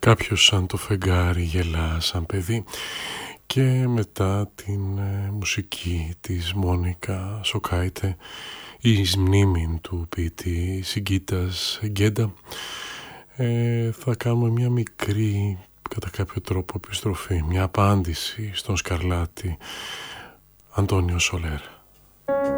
Κάποιος σαν το φεγγάρι γελά σαν παιδί. Και μετά την μουσική της Μόνικα Σοκάιτε, εις μνήμην του ποιητή Σιγκίτας Γκέντα, θα κάνουμε μια μικρή, κατά κάποιο τρόπο, επιστροφή, μια απάντηση στον Σκαρλάτη Αντώνιο Σολέρ.